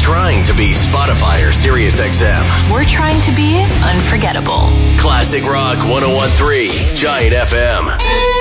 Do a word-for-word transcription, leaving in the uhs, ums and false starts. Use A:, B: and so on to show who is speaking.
A: trying to be Spotify or Sirius X M.
B: We're trying to be unforgettable.
A: Classic Rock one oh one point three, Giant F M.